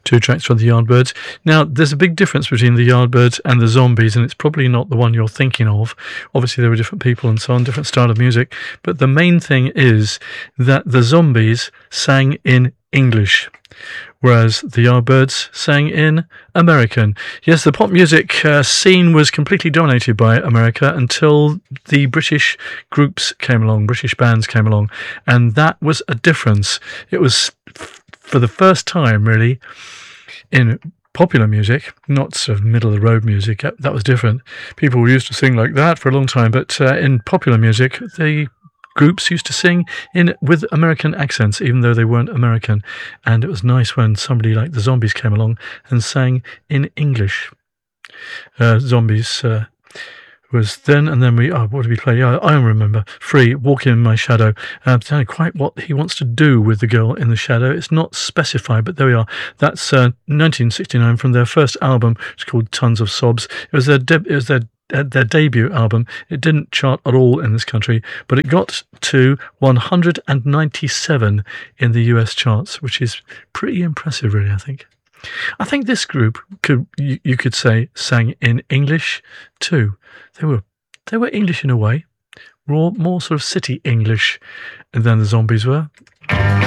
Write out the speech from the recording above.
Two tracks from the Yardbirds. Now, there's a big difference between the Yardbirds and the Zombies, and it's probably not the one you're thinking of. Obviously, there were different people and so on, different style of music. But the main thing is that the Zombies sang in English, whereas the Yardbirds sang in American. Yes, the pop music scene was completely dominated by America until the British groups came along, British bands came along, and that was a difference. It was for the first time, really, in popular music, not sort of middle-of-the-road music. That was different. People were used to sing like that for a long time, but in popular music, the groups used to sing with American accents, even though they weren't American. And it was nice when somebody like the Zombies came along and sang in English. Zombies was then, and then what did we play? Yeah, I remember. Free, Walking in My Shadow. I don't know quite what he wants to do with the girl in the shadow. It's not specified, but there we are. That's 1969 from their first album. It's called Tons of Sobs. It was their debut album. It didn't chart at all in this country, but it got to 197 in the US charts, which is pretty impressive, really, I think. I think this group you could say sang in English too. They were English in a way, more sort of city English than the Zombies were.